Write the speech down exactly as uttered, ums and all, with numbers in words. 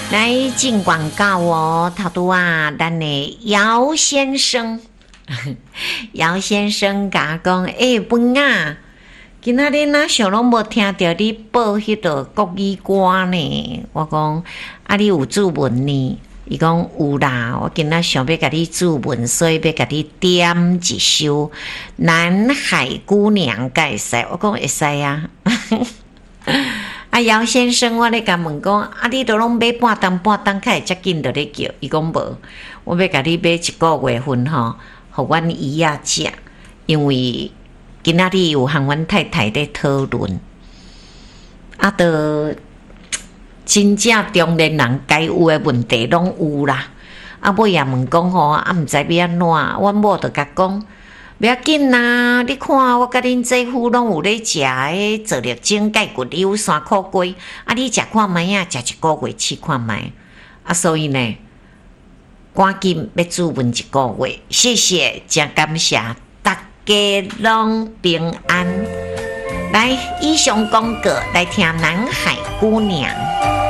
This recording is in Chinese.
来进广告哦，头拄啊，咱的姚先生，姚先生甲讲，诶，本啊，今仔日哪想拢无听到你报迄个国语歌呢？我讲，啊，你有注文呢？伊讲有啦，我今仔想要甲你注文，所以要甲你点一首《南海姑娘》会使？我讲会使啊。啊，姚先生，我咧甲问讲，啊，你都拢买半当半当，较会遮紧就咧叫。伊讲无，我要甲你买一个月份吼，互阮姨仔食，因为今仔日有和阮太太咧讨论，啊，都。真正中年人该有诶问题拢有啦，啊尾也问讲吼，啊毋知要安怎，阮某就甲讲，不要紧啦，你看我甲恁姐夫拢有咧食诶，做力精钙骨优三苦龟，啊你食看觅啊，食一个月试看觅，啊所以呢，赶紧要注文一个月，谢谢，真感谢，大家拢平安。来，以上广告来听《南海姑娘》。